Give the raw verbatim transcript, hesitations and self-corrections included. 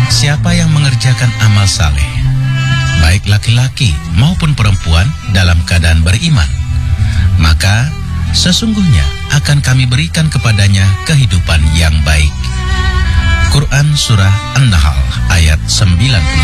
Siapa yang mengerjakan amal saleh, baik laki-laki maupun perempuan dalam keadaan beriman, maka sesungguhnya akan kami berikan kepadanya kehidupan yang baik. Quran Surah An-Nahl ayat sembilan puluh.